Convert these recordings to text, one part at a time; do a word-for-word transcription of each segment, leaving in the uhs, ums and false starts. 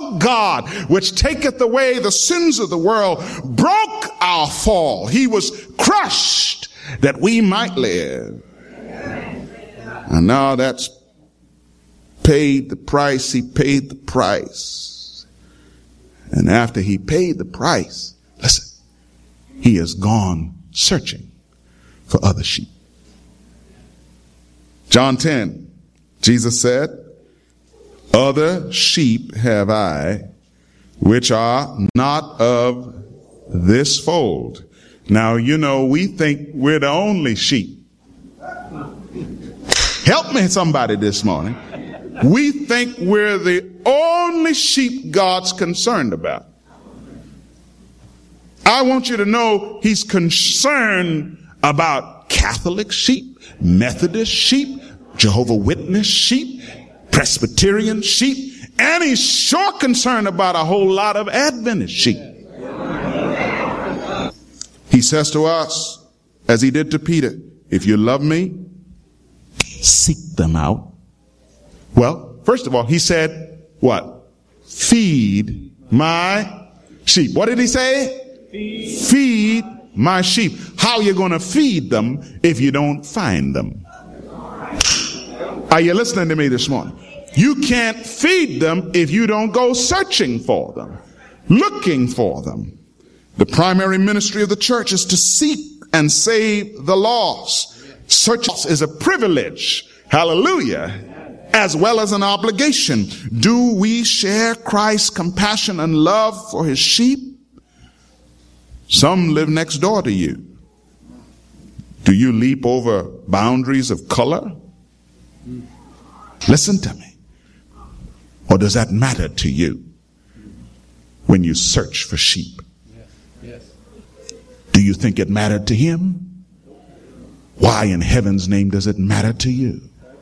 God, which taketh away the sins of the world, broke our fall. He was crushed that we might live. And now that's paid the price. He paid the price. And after he paid the price, listen, he has gone searching for other sheep. John ten, Jesus said, other sheep have I, which are not of this fold. Now, you know, we think we're the only sheep. Help me, somebody, this morning. We think we're the only sheep God's concerned about. I want you to know he's concerned about Catholic sheep, Methodist sheep, Jehovah's Witness sheep, Presbyterian sheep, and he's sure concerned about a whole lot of Adventist sheep. He says to us, as he did to Peter, if you love me, seek them out. Well, first of all, he said, what? Feed my sheep. What did he say? Feed, feed my sheep. How are you going to feed them if you don't find them? Are you listening to me this morning? You can't feed them if you don't go searching for them, looking for them. The primary ministry of the church is to seek and save the lost. Search is a privilege, hallelujah, as well as an obligation. Do we share Christ's compassion and love for his sheep? Some live next door to you. Do you leap over boundaries of color? Listen to me. Or does that matter to you when you search for sheep? Yes. Yes. Do you think it mattered to him? Why in heaven's name does it matter to you?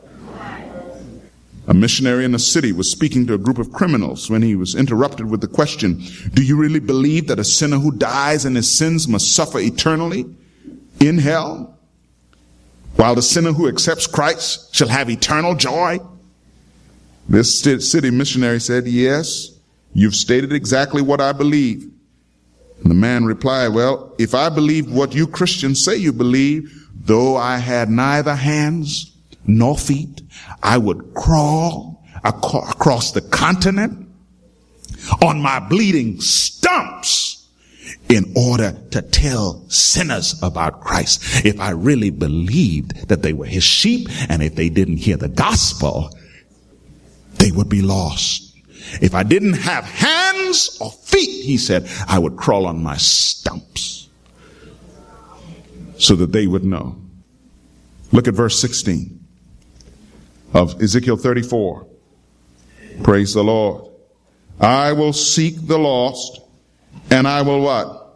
A missionary in a city was speaking to a group of criminals when he was interrupted with the question, do you really believe that a sinner who dies in his sins must suffer eternally in hell, while the sinner who accepts Christ shall have eternal joy? This city missionary said, yes, you've stated exactly what I believe. And the man replied, well, if I believed what you Christians say you believe, though I had neither hands nor feet, I would crawl ac- across the continent on my bleeding stumps in order to tell sinners about Christ. If I really believed that they were his sheep, and if they didn't hear the gospel, they would be lost. If I didn't have hands or feet, he said, I would crawl on my stumps so that they would know. Look at verse sixteen of Ezekiel thirty-four. Praise the Lord. I will seek the lost, and I will what?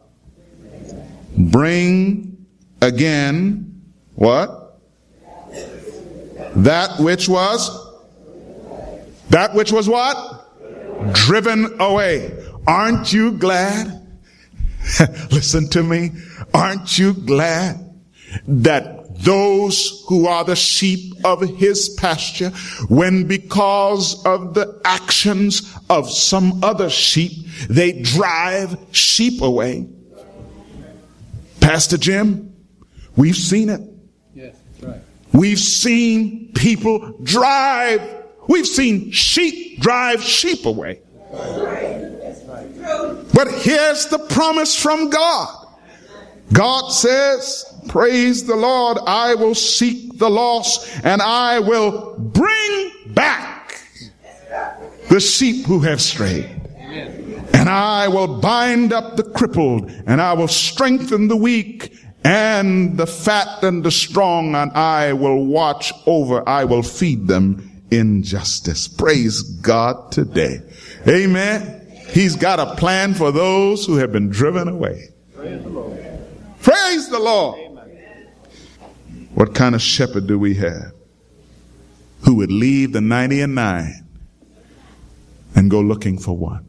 Bring again what? That which was? That which was what? Driven away. Aren't you glad? Listen to me. Aren't you glad that those who are the sheep of his pasture, when because of the actions of some other sheep, they drive sheep away? Pastor Jim, we've seen it. Yes, that's right. We've seen people drive We've seen sheep drive sheep away. But here's the promise from God. God says, praise the Lord, I will seek the lost, and I will bring back the sheep who have strayed. And I will bind up the crippled, and I will strengthen the weak, and the fat and the strong, and I will watch over, I will feed them in justice. Praise God today. Amen. He's got a plan for those who have been driven away. Praise the Lord. Praise the Lord. Amen. What kind of shepherd do we have who would leave the ninety and nine and go looking for one?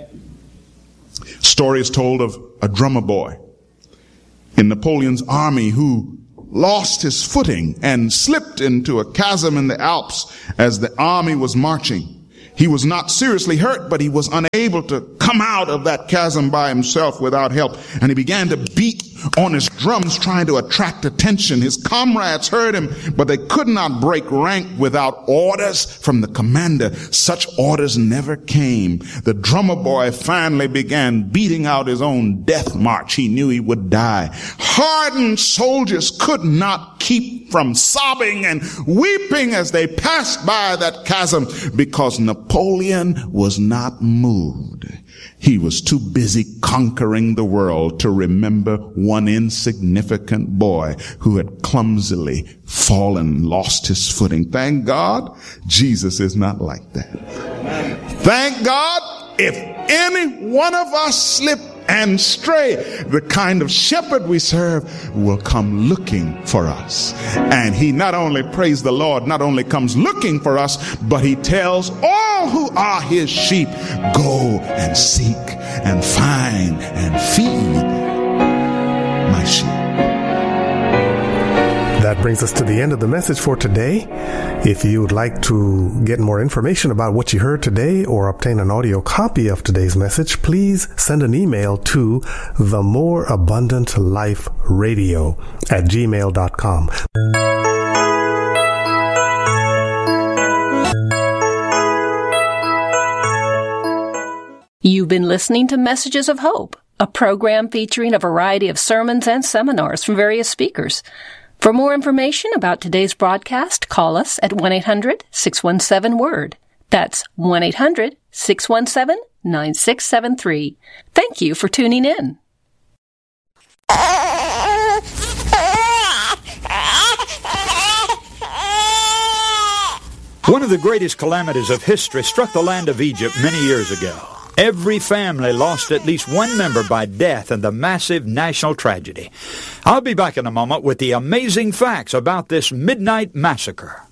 Story is told of a drummer boy in Napoleon's army who lost his footing and slipped into a chasm in the Alps as the army was marching. He was not seriously hurt, but he was unable to come out of that chasm by himself without help. And he began to beat on his drums, trying to attract attention. His comrades heard him, but they could not break rank without orders from the commander. Such orders never came. The drummer boy finally began beating out his own death march. He knew he would die. Hardened soldiers could not keep from sobbing and weeping as they passed by that chasm, because Napoleon was not moved. He was too busy conquering the world to remember one insignificant boy who had clumsily fallen, lost his footing. Thank God, Jesus is not like that. Thank God, if any one of us slip and stray, the kind of shepherd we serve will come looking for us. And he not only, praise the Lord, not only comes looking for us, but he tells all who are his sheep, go and seek and find and feed my sheep. That brings us to the end of the message for today. If you would like to get more information about what you heard today or obtain an audio copy of today's message, please send an email to the More Abundant Life Radio at gmail dot com. You've been listening to Messages of Hope, a program featuring a variety of sermons and seminars from various speakers. For more information about today's broadcast, call us at one eight hundred six one seven word. That's one eight hundred six one seven nine six seven three. Thank you for tuning in. One of the greatest calamities of history struck the land of Egypt many years ago. Every family lost at least one member by death in the massive national tragedy. I'll be back in a moment with the amazing facts about this midnight massacre.